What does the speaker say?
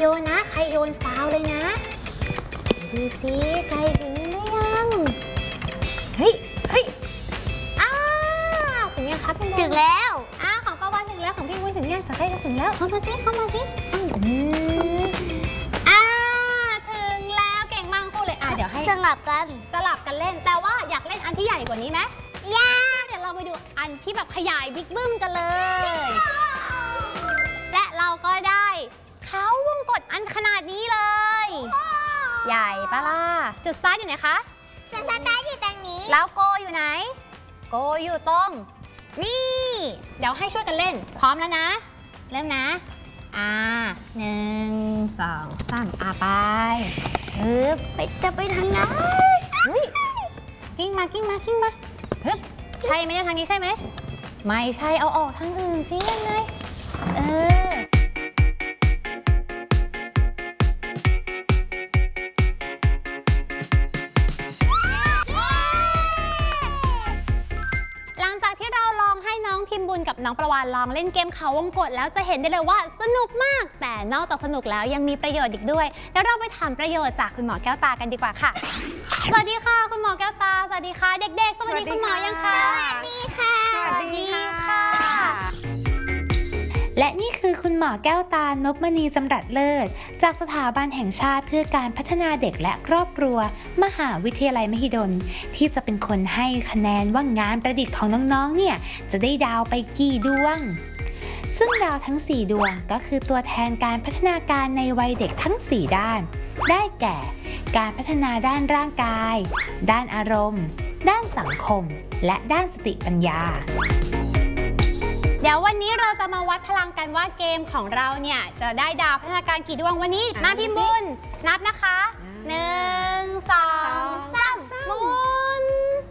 โยนนะใครโยนฟาวเลยนะดูสิใครถึงหรือยังเฮ้ยถึงยังครับพี่บุญถึงแล้วของป้าวันถึงแล้วของพี่บุญถึงยังจะได้ถึงแล้วเข้ามาสิถึงแล้วเก่งมากคู่เลยเดี๋ยวให้สลับกันเล่นแต่ว่าอยากเล่นอันที่ใหญ่กว่านี้ไหมอยากเดี๋ยวเราไปดูอันที่แบบขยายบิ๊กบึ้มกันเลยและเราก็ได้เขาวงกตอันขนาดนี้เลยใหญ่ปะล่ะจุดสตาร์ทอยู่ไหนคะจุดสตาร์ทอยู่ตรงนี้แล้วโกอยู่ไหนโกอยู่ตรงนี่เดี๋ยวให้ช่วยกันเล่นพร้อมแล้วนะเริ่มนะ1 2 3ไปจะไปทางไหนกิ้งมาฮึบใช่ไหมทางนี้ใช่ไหมไม่ใช่เอาออกทางอื่นสิยังไงหลังจากที่เราลองให้น้องพิมพ์บุญกับน้องประวานลองเล่นเกมเขาวงกตแล้วจะเห็นได้เลยว่าสนุกมากแต่นอกจากสนุกแล้วยังมีประโยชน์อีกด้วยเดี๋ยวเราไปถามประโยชน์จากคุณหมอแก้วตากันดีกว่าค่ะสวัสดีค่ะคุณหมอแก้วตาสวัสดีค่ะเด็กๆสวัสดีคุณหมอยังคะสวัสดีค่ะและนี่คือคุณหมอแก้วตานพมณีจำรัดเลิศจากสถาบันแห่งชาติเพื่อการพัฒนาเด็กและครอบครัวมหาวิทยาลัยมหิดลที่จะเป็นคนให้คะแนนว่างานประดิษฐ์ของน้องๆเนี่ยจะได้ดาวไปกี่ดวงซึ่งดาวทั้ง4ดวงก็คือตัวแทนการพัฒนาการในวัยเด็กทั้ง4ด้านได้แก่การพัฒนาด้านร่างกายด้านอารมณ์ด้านสังคมและด้านสติปัญญาเดี๋ยววันนี้เราจะมาวัดพลังกันว่าเกมของเราเนี่ยจะได้ดาวพัฒนาการกี่ดวงวันนี้มาพิมพ์บุญนับนะคะ